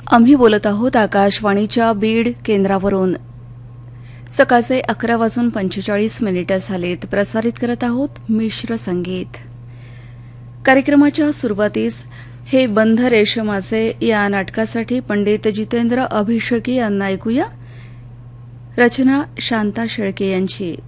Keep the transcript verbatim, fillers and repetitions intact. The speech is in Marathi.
आम्ही बोलत आहोत आकाशवाणीच्या बीड केंद्रावरून. सकाळचे अकरा वाजून पंचेचाळीस मिनिटं झालीत. प्रसारित करत आहोत मिश्र संगीत. कार्यक्रमाच्या सुरुवातीस हे बंध रेशमाचे या नाटकासाठी पंडित जितेंद्र अभिषेकी यांना ऐकूया. रचना शांता शेळके यांची.